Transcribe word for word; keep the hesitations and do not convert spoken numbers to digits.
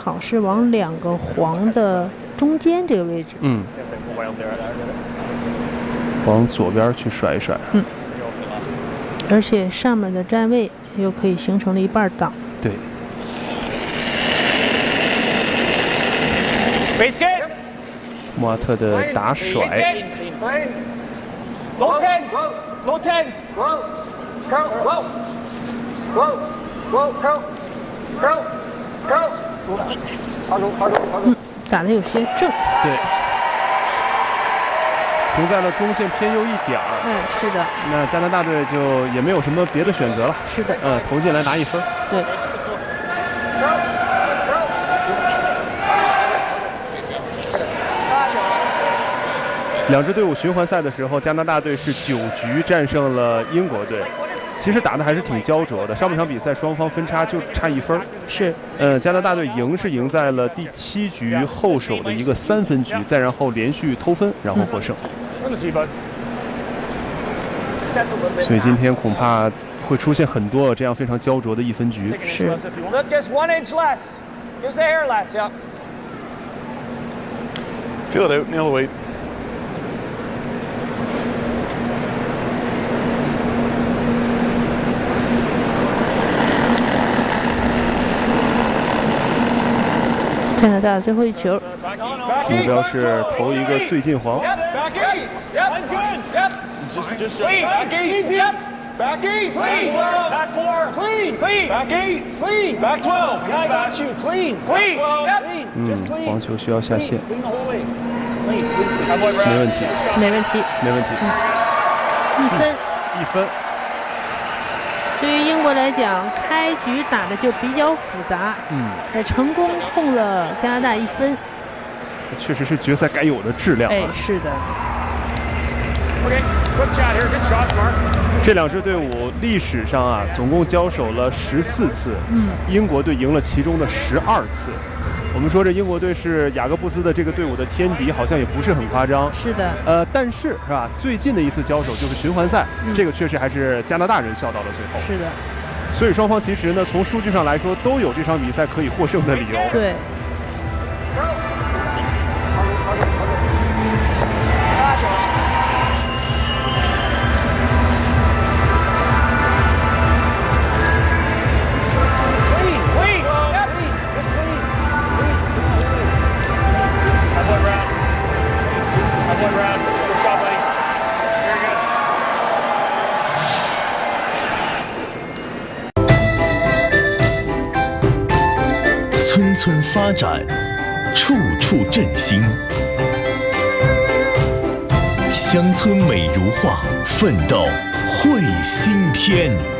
好是往两个黄的中间这个位置。 嗯，往左边去甩一甩。 嗯，而且上面的站位又可以形成了一半档。 对。莫阿特的打甩。 Low tens, low tens, low, count, low, low, low, count, count, count. 嗯，打得有些正。 对，停在了中线偏右一点儿。 嗯，是的。 那加拿大队就也没有什么别的选择了。 是的。 嗯，投进来拿一分。 对。 两支队伍循环赛的时候，加拿大队是九局战胜了英国队，其实打的还是挺焦灼的。上半场比赛双方分差就差一分。 是。 呃，加拿大队赢是赢在了第七局后手的一个三分局，再然后连续偷分，然后获胜。嗯、所以今天恐怕会出现很多这样非常焦灼的一分局。 是。 Feel it out, nail the weight. 加拿大最后一球， 目标是投一个最近黄。 Back eight, clean. Back four, clean. Clean. Back eight, clean. Back twelve. Yeah, I got you. Clean. Clean. Clean. 嗯，黄球需要下线。没问题。 没问题。 没问题。 一分。 一分。 对于英国来讲，开局打的就比较复杂， 嗯， 也成功控了加拿大一分。 这确实是决赛该有的质量啊！ 哎，是的。 这两支队伍历史上啊，总共交手了十四次， 嗯， 英国队赢了其中的十二次。我们说这英国队是雅各布斯的这个队伍的天敌，好像也不是很夸张。 是的。 呃，但是是吧？最近的一次交手就是循环赛， 嗯、 这个确实还是加拿大人笑到了最后。 是的。 所以双方其实呢，从数据上来说，都有这场比赛可以获胜的理由。 对。 村村发展，处处振兴。乡村美如画，奋斗绘新天。